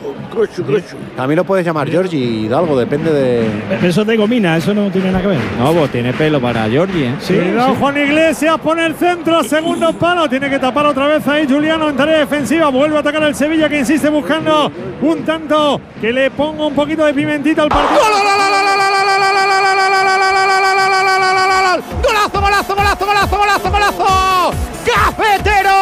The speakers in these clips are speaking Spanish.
También lo puedes llamar Giorgi, Hidalgo, depende de... Pero eso es de gomina, eso no tiene nada que ver. No, pues tiene pelo para Giorgi, ¿eh? Sí, Cuidado, Juan Iglesias pone el centro, segundo palo, tiene que tapar otra vez ahí Juliano en tarea defensiva, vuelve a atacar el Sevilla que insiste buscando un tanto que le ponga un poquito de pimentita al partido. ¡Golazo, golazo, golazo, golazo, golazo, golazo! ¡Cafetero!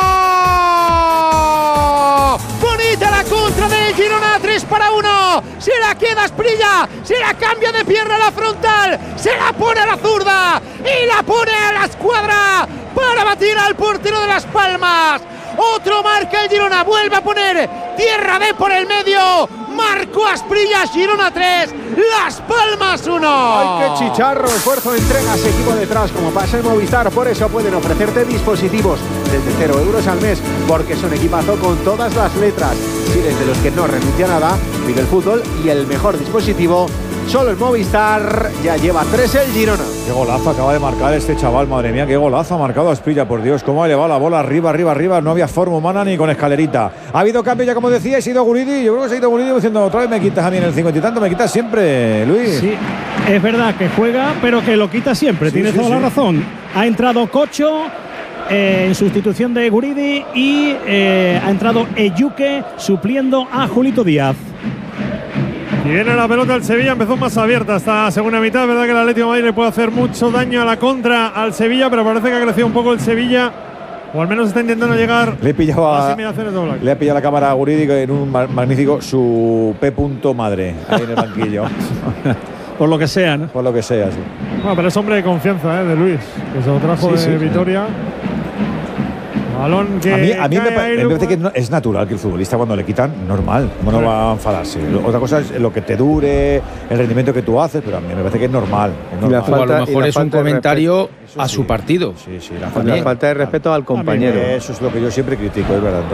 Bonita la contra del Girona, 3-1. Se la queda Asprilla, se la cambia de pierna a la frontal, se la pone a la zurda y la pone a la escuadra para batir al portero de Las Palmas. Otro marca el Girona, vuelve a poner tierra de por el medio. Marco Asprilla, Girona 3, Las Palmas 1. ¡Ay, qué chicharro! Esfuerzo, entregas, equipo detrás, como pasa en Movistar. Por eso pueden ofrecerte dispositivos desde 0 euros al mes, porque son equipazo con todas las letras. Si eres de los que no renuncia a nada, vive el fútbol y el mejor dispositivo. Solo en Movistar ya lleva 3 el Girona. Qué golazo acaba de marcar este chaval, madre mía, qué golazo ha marcado Asprilla, por Dios, cómo ha elevado la bola arriba, arriba, arriba, no había forma humana ni con escalerita. Ha habido cambio ya, como decía, y se ha ido Guridi, yo creo que se ha ido Guridi diciendo, otra vez me quitas a mí en el 50 y tanto, me quitas siempre, Luis. Sí, es verdad que juega, pero que lo quita siempre, tiene toda la razón. Ha entrado Cocho en sustitución de Guridi y ha entrado Eyuke supliendo a Julito Díaz. Y viene la pelota del Sevilla, empezó más abierta esta segunda mitad. Es verdad que el Atlético de Madrid le puede hacer mucho daño a la contra al Sevilla, pero parece que ha crecido un poco el Sevilla, o al menos está intentando llegar le he pillado a las inmediaciones de Oblak. Le ha pillado la cámara a Guridi en un magnífico su P. madre ahí en el banquillo. Por lo que sea, ¿no? Por lo que sea, sí. Bueno, pero es hombre de confianza, de Luis, que se lo trajo de Vitoria. Balón que a mí me parece que es natural que el futbolista, cuando le quitan, normal, ¿cómo no va a enfadarse? Otra cosa es lo que te dure, el rendimiento que tú haces, pero a mí me parece que es normal. O a lo mejor es un comentario a su partido. Sí, la falta de respeto al compañero. Eso es lo que yo siempre critico, es verdad,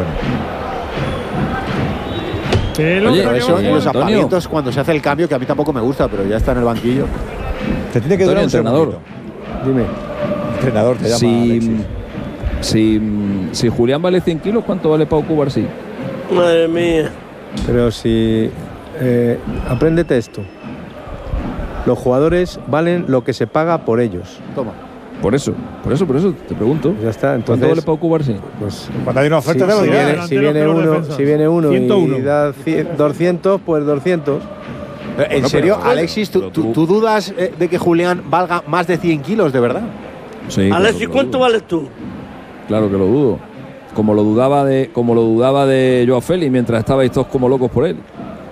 Antonio. Oye, por eso los apagamientos cuando se hace el cambio, que a mí tampoco me gusta, pero ya está en el banquillo. Te tiene que durar un entrenador. Dime. Entrenador te llama. Si Julián vale 100 kilos, ¿cuánto vale Pau Cubarsí? Madre mía. Pero si... apréndete esto. Los jugadores valen lo que se paga por ellos. Toma. Por eso te pregunto. Ya está, entonces... ¿Cuánto vale Pau Cubarsí? Pues, cuando hay una oferta te lo diré. Si viene uno 101. y da 200, pues 200. ¿En serio, Alexis, tú dudas de que Julián valga más de 100 kilos, de verdad? Sí, Alexis, claro, ¿cuánto vales tú? Claro que lo dudo. Como lo dudaba de Joao Félix mientras estabais todos como locos por él.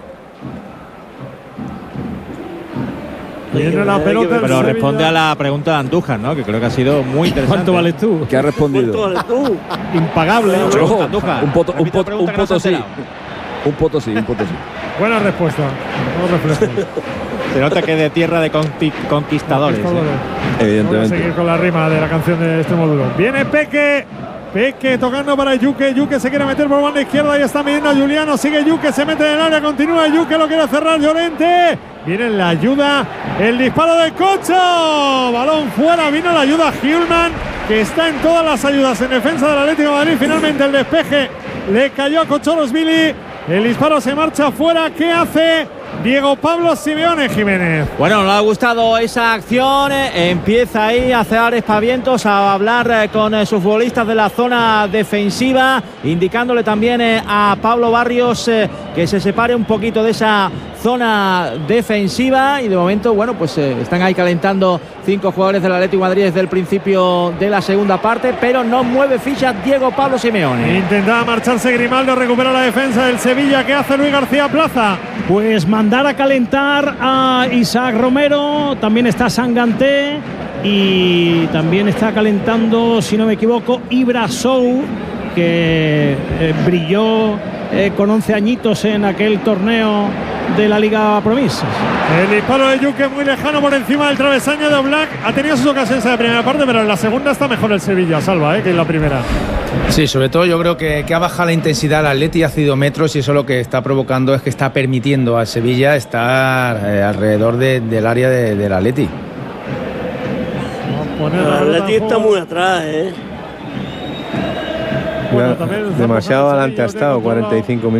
Viene la pelota. Pero responde a la pregunta de Andújar, ¿no? Que creo que ha sido muy interesante. ¿Cuánto vales tú? ¿Qué ha respondido? ¿Cuánto vales tú? Impagable. Un potosí. Un potosí. Buena respuesta. Se nota que de tierra de conquistadores. Evidentemente. Vamos a seguir con la rima de la canción de este módulo. Viene Peque tocando para Yuke. Yuke se quiere meter por banda izquierda y está midiendo a Juliano. Sigue Yuke, se mete en el área, continúa Yuke, lo quiere cerrar Llorente. Viene la ayuda, el disparo de Cocho. Balón fuera, vino la ayuda a Hjulman, que está en todas las ayudas en defensa del Atlético de Madrid. Finalmente el despeje le cayó a Cocholosvili. El disparo se marcha fuera. ¿Qué hace Diego Pablo Simeone, Jiménez? Bueno, nos ha gustado esa acción. Empieza ahí a hacer espavientos, a hablar con sus futbolistas de la zona defensiva, indicándole también a Pablo Barrios que se separe un poquito de esa zona defensiva. Y de momento, bueno, pues están ahí calentando 5 jugadores del Atlético de Madrid desde el principio de la segunda parte, pero no mueve ficha Diego Pablo Simeone. Intentaba marcharse Grimaldo, recupera la defensa del Sevilla. ¿Qué hace Luis García Plaza? Pues mandar a calentar a Isaac Romero, también está Sanganté y también está calentando, si no me equivoco, Ibra Sou, que brilló con 11 añitos en aquel torneo de la Liga Promesas. El disparo de Yuke muy lejano por encima del travesaño de Oblak. Ha tenido sus ocasiones en la primera parte, pero en la segunda está mejor el Sevilla, Salva, que en la primera. Sí, sobre todo yo creo que ha bajado la intensidad al Atleti, ha cedido metros y eso lo que está provocando es que está permitiendo al Sevilla estar alrededor del área del Atleti. El Atleti está muy atrás, Bueno, demasiado adelante ha estado, 45 minutos.